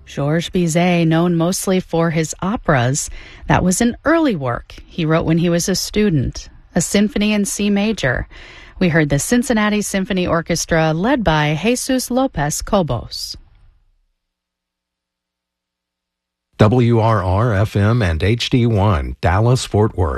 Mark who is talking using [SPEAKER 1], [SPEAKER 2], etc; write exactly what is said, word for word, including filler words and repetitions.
[SPEAKER 1] Georges Bizet, known mostly for his operas, that was an early work he wrote when he was a student, a symphony in C major. We heard the Cincinnati Symphony Orchestra led by Jesus Lopez Cobos.
[SPEAKER 2] W R R F M and H D one, Dallas, Fort Worth.